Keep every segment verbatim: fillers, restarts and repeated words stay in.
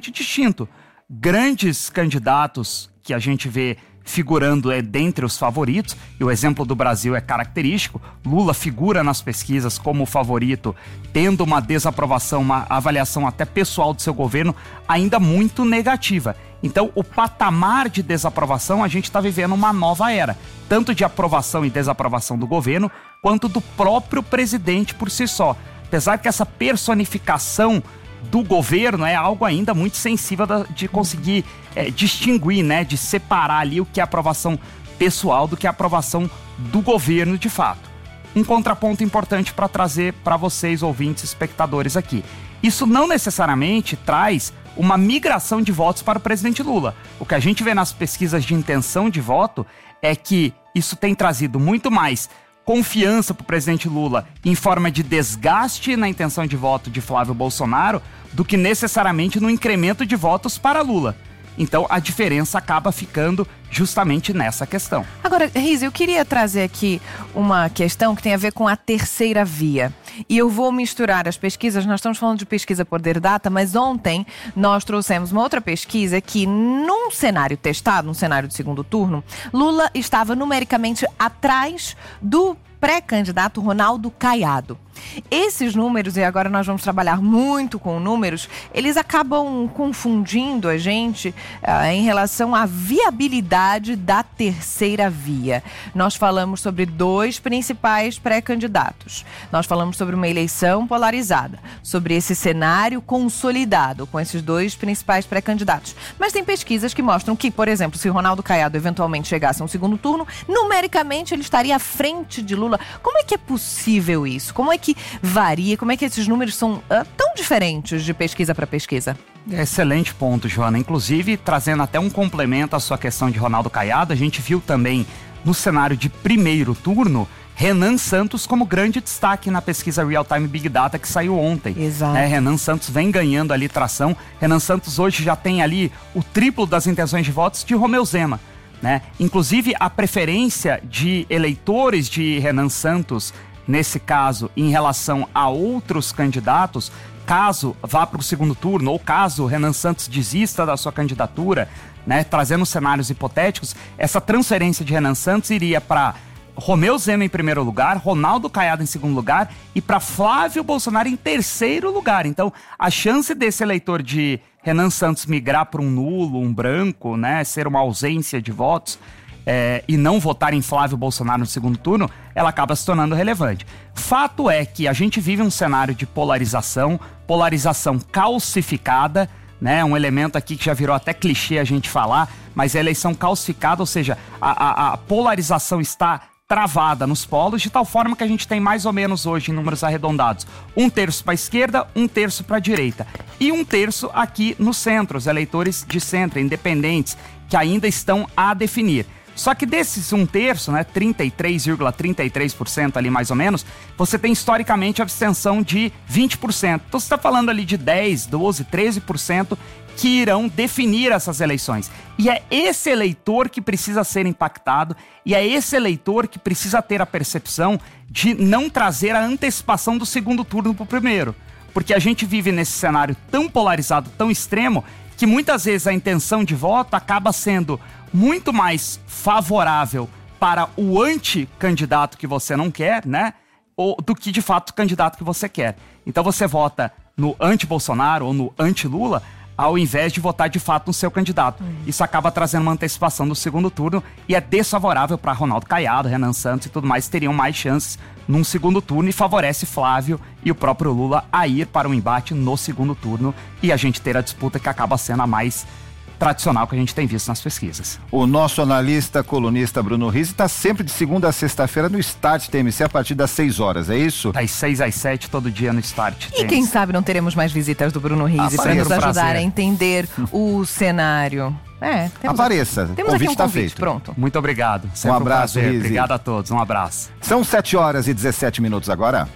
completamente distinto. Grandes candidatos que a gente vê figurando é dentre os favoritos, e o exemplo do Brasil é característico. Lula figura nas pesquisas como o favorito, tendo uma desaprovação, uma avaliação até pessoal do seu governo ainda muito negativa. Então, o patamar de desaprovação, a gente está vivendo uma nova era, tanto de aprovação e desaprovação do governo, quanto do próprio presidente por si só. Apesar que essa personificação do governo é algo ainda muito sensível de conseguir é, distinguir, né, de separar ali o que é aprovação pessoal do que é aprovação do governo de fato. Um contraponto importante para trazer para vocês, ouvintes, espectadores aqui. Isso não necessariamente traz uma migração de votos para o presidente Lula. O que a gente vê nas pesquisas de intenção de voto é que isso tem trazido muito mais confiança para o presidente Lula em forma de desgaste na intenção de voto de Flávio Bolsonaro do que necessariamente no incremento de votos para Lula. Então, a diferença acaba ficando justamente nessa questão. Agora, Riz, eu queria trazer aqui uma questão que tem a ver com a terceira via. E eu vou misturar as pesquisas, nós estamos falando de pesquisa Poder Data, mas ontem nós trouxemos uma outra pesquisa que, num cenário testado, num cenário de segundo turno, Lula estava numericamente atrás do pré-candidato Ronaldo Caiado. Esses números, e agora nós vamos trabalhar muito com números, eles acabam confundindo a gente uh, em relação à viabilidade da terceira via. Nós falamos sobre dois principais pré-candidatos. Nós falamos sobre uma eleição polarizada, sobre esse cenário consolidado com esses dois principais pré-candidatos. Mas tem pesquisas que mostram que, por exemplo, se Ronaldo Caiado eventualmente chegasse a um segundo turno, numericamente ele estaria à frente de Lula. Como é que é possível isso? Como é que que varia? Como é que esses números são uh, tão diferentes de pesquisa para pesquisa? Excelente ponto, Joana. Inclusive, trazendo até um complemento à sua questão de Ronaldo Caiado, a gente viu também no cenário de primeiro turno Renan Santos como grande destaque na pesquisa Real Time Big Data que saiu ontem. Exato. Né? Renan Santos vem ganhando ali tração. Renan Santos hoje já tem ali o triplo das intenções de votos de Romeu Zema. Né? Inclusive, a preferência de eleitores de Renan Santos nesse caso, em relação a outros candidatos, caso vá para o segundo turno ou caso Renan Santos desista da sua candidatura, né, trazendo cenários hipotéticos, essa transferência de Renan Santos iria para Romeu Zema em primeiro lugar, Ronaldo Caiado em segundo lugar e para Flávio Bolsonaro em terceiro lugar. Então, a chance desse eleitor de Renan Santos migrar para um nulo, um branco, né, ser uma ausência de votos, É, e não votar em Flávio Bolsonaro no segundo turno, ela acaba se tornando relevante. Fato é que a gente vive um cenário de polarização, polarização calcificada, né? Um elemento aqui que já virou até clichê a gente falar, mas é a eleição calcificada, ou seja, a, a, a polarização está travada nos polos, de tal forma que a gente tem mais ou menos hoje, em números arredondados, um terço para a esquerda, um terço para a direita. E um terço aqui no centro, os eleitores de centro, independentes, que ainda estão a definir. Só que desses um terço, né, trinta e três vírgula trinta e três por cento ali mais ou menos, você tem historicamente a abstenção de vinte por cento. Então você está falando ali de dez, doze, treze por cento que irão definir essas eleições. E é esse eleitor que precisa ser impactado e é esse eleitor que precisa ter a percepção de não trazer a antecipação do segundo turno para o primeiro. Porque a gente vive nesse cenário tão polarizado, tão extremo, que muitas vezes a intenção de voto acaba sendo muito mais favorável para o anticandidato que você não quer, né? Ou, do que, de fato, o candidato que você quer. Então você vota no anti-Bolsonaro ou no anti-Lula, ao invés de votar, de fato, no seu candidato. Hum. Isso acaba trazendo uma antecipação do segundo turno e é desfavorável para Ronaldo Caiado, Renan Santos e tudo mais, teriam mais chances num segundo turno e favorece Flávio e o próprio Lula a ir para um embate no segundo turno e a gente ter a disputa que acaba sendo a mais tradicional que a gente tem visto nas pesquisas. O nosso analista, colunista Bruno Riz está sempre de segunda a sexta-feira no Start T M C a partir das seis horas, é isso? Das seis às sete, todo dia no Start. E quem sabe não teremos mais visitas do Bruno Riz para nos ajudar prazer. a entender o cenário. É, temos Apareça, aqui, temos convite aqui um está convite, feito. Pronto. Muito obrigado. Sempre um abraço, um prazer. Riz. Obrigado a todos, um abraço. São sete horas e dezessete minutos agora.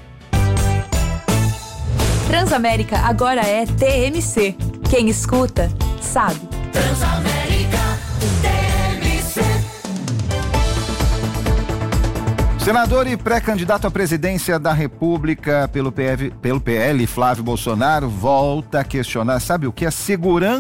Transamérica agora é T M C. Quem escuta, sabe. Transamérica T M C. Senador e pré-candidato à presidência da República pelo P F, pelo P L, Flávio Bolsonaro, volta a questionar, sabe o que? A segurança